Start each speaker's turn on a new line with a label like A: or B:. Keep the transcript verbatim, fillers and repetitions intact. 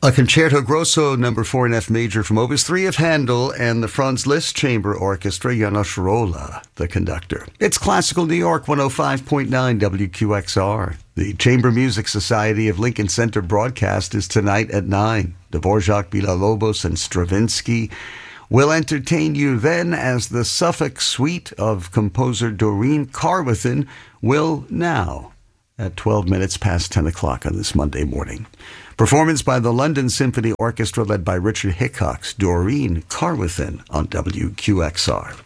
A: A Concerto Grosso number four in F major from Opus three of Handel and the Franz Liszt Chamber Orchestra, Janos Rolla, the conductor. It's Classical New York one oh five point nine W Q X R. The Chamber Music Society of Lincoln Center broadcast is tonight at nine. Dvorak, Villa-Lobos, and Stravinsky will entertain you then as the Suffolk Suite of composer Doreen Carwithin will now at twelve minutes past ten o'clock on this Monday morning. Performance by the London Symphony Orchestra led by Richard Hickox, Doreen Carwithin on W Q X R.